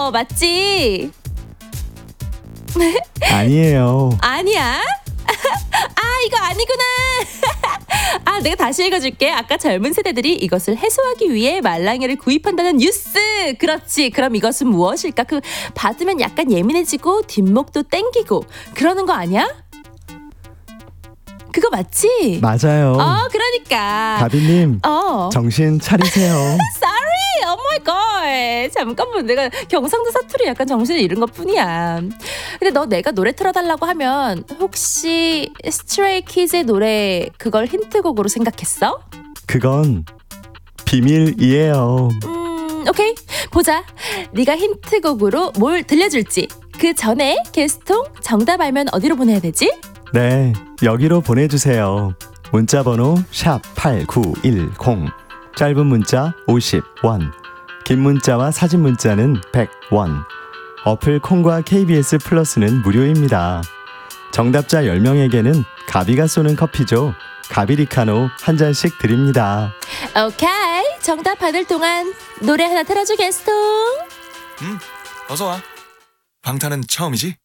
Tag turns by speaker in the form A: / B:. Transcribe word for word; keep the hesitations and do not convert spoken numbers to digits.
A: 어, 맞지?
B: 아니에요.
A: 아니야? 아, 이거 아니구나. 아, 내가 다시 읽어줄게. 아까 젊은 세대들이 이것을 해소하기 위해 말랑이를 구입한다는 뉴스. 그렇지. 그럼 이것은 무엇일까? 그 받으면 약간 예민해지고 뒷목도 땡기고 그러는 거 아니야? 그거 맞지?
B: 맞아요.
A: 어, 그러니까.
B: 가비님,
A: 어.
B: 정신 차리세요.
A: Sorry, oh my god. 잠깐만, 내가 경상도 사투리 약간 정신을 잃은 것 뿐이야. 근데 너 내가 노래 틀어달라고 하면 혹시 스트레이 키즈의 노래 그걸 힌트곡으로 생각했어?
B: 그건 비밀이에요.
A: 음, 오케이. 보자. 네가 힌트곡으로 뭘 들려줄지. 그 전에 게스통 정답 알면 어디로 보내야 되지?
B: 네, 여기로 보내주세요. 문자번호 샵 팔구일공, 짧은 문자 오십 원, 긴 문자와 사진 문자는 백 원, 어플 콩과 케이비에스 플러스는 무료입니다. 정답자 열 명에게는 가비가 쏘는 커피죠. 가비리카노 한 잔씩 드립니다.
A: 오케이. 정답 받을 동안 노래 하나 틀어줘, 게스통.
C: 음, 어서 와. 방탄은 처음이지?